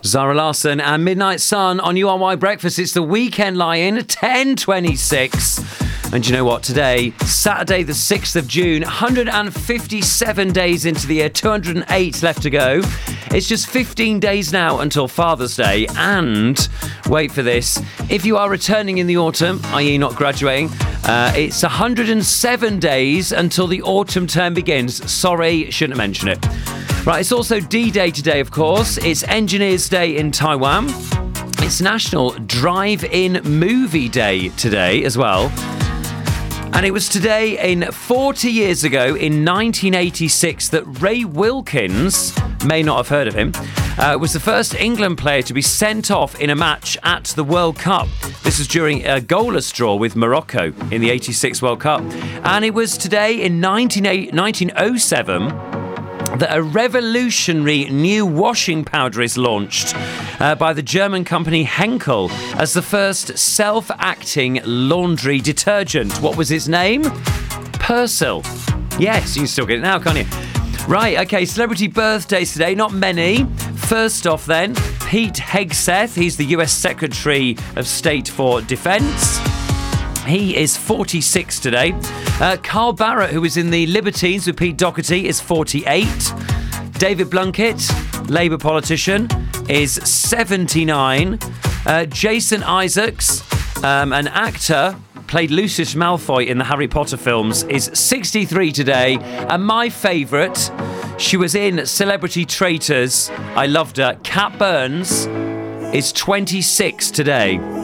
Zara Larsson and Midnight Sun on URY Breakfast. It's the Weekend Lie-In, 10:26. And you know what? Today, Saturday the 6th of June, 157 days into the year, 208 left to go. It's just 15 days now until Father's Day. And, wait for this, if you are returning in the autumn, i.e. not graduating, it's 107 days until the autumn term begins. Sorry, shouldn't have mentioned it. Right, it's also D-Day today, of course. It's Engineers Day in Taiwan. It's National Drive-In Movie Day today as well. And it was today, 40 years ago, in 1986, that Ray Wilkins, may not have heard of him, was the first England player to be sent off in a match at the World Cup. This was during a goalless draw with Morocco in the 86 World Cup. And it was today, in 1907... that a revolutionary new washing powder is launched by the German company Henkel as the first self-acting laundry detergent. What was its name? Persil. Yes, you can still get it now, can't you? Right, okay, celebrity birthdays today, not many. First off then, Pete Hegseth, he's the US Secretary of State for Defence. He is 46 today. Carl Barrett, who was in the Libertines with Pete Doherty, is 48. David Blunkett, Labour politician, is 79. Jason Isaacs, an actor, played Lucius Malfoy in the Harry Potter films, is 63 today. And my favourite, she was in Celebrity Traitors. I loved her. Kat Burns is 26 today.